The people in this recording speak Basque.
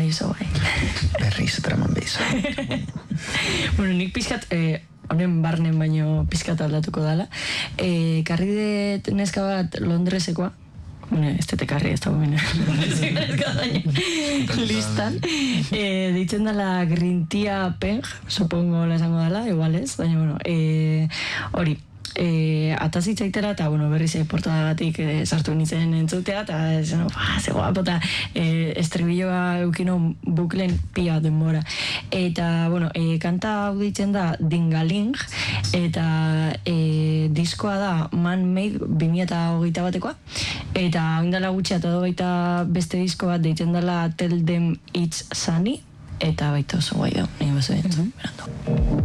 Bai, oso bai. Berriz, draman behiz. Bueno, nik pizkat, honen barnen baino pizkat aldatuko dala. Karri dut neska bat Londresekoa, ez tekarri, ez da gomene listan, ditzen dala Green Tea Peng, supongo la esango dala, igual ez, baina, bueno, hori, atazitzaitera, eta, bueno, berriz portadagatik sartu nintzen entzutea, eta, ze guapo, eta estribilloa eukino buklen pia denbora. Eta, bueno, kanta hau ditzen da Dingaling, eta diskoa da Man-Made 2021 batekoa, eta oindala gutxi eta baita beste disko bat deitzen dela Tell Them It's Sunny, eta baita oso guai da, nahi bazo